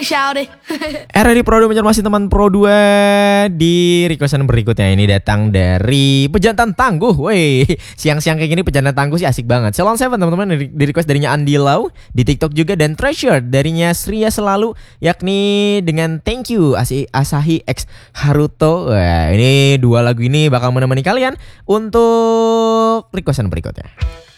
shout it. RRI Pro 2 masih teman Pro 2 di requestan berikutnya. Ini datang dari Pejantan Tangguh. Woi, siang-siang kayak gini Pejantan Tangguh sih asik banget. Salon Seven teman-teman, di request darinya Andi Lau di TikTok juga, dan Treasure darinya Sria Selalu, yakni dengan Thank You Asahi X Haruto. Wah, ini dua lagu ini bakal menemani kalian untuk requestan berikutnya.